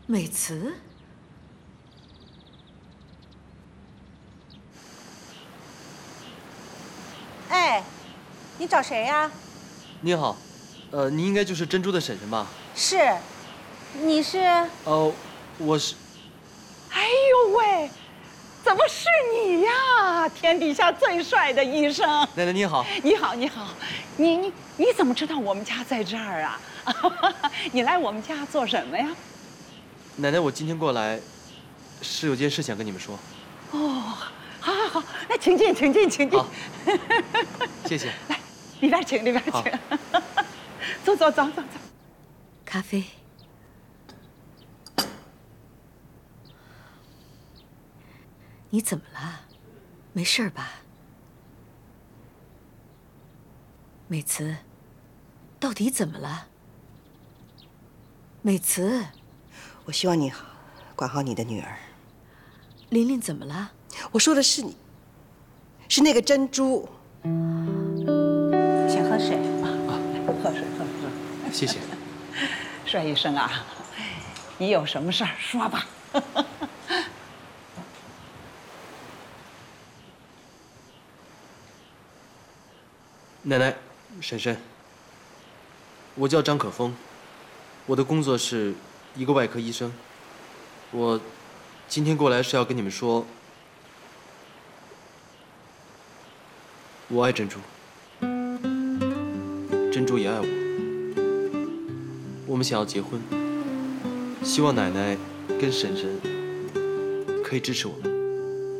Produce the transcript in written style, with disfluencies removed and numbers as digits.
美慈， 哎，你找谁呀？ 你好，您应该就是珍珠的婶婶吧？ 是，你是？ 我是。 哎呦喂，怎么是你呀？天底下最帅的医生。 奶奶你好。 你好，你好，你怎么知道我们家在这儿啊？你来我们家做什么呀？ 奶奶，我今天过来，是有件事想跟你们说。 哦，好，好，好，那请进，请进，请进。 好，谢谢。 来，里边请，里边请。走走走走走。 咖啡。你怎么了？没事吧？美慈，到底怎么了？美慈， 我希望你好，管好你的女儿。 琳琳怎么了？ 我说的是你，是那个珍珠。 请喝水。 喝水，喝水。 谢谢。 帅医生啊，你有什么事儿说吧。 奶奶，婶婶，我叫张可风，我的工作是一个外科医生。我今天过来是要跟你们说，我爱珍珠，珍珠也爱我。我们想要结婚，希望奶奶跟婶婶可以支持我们。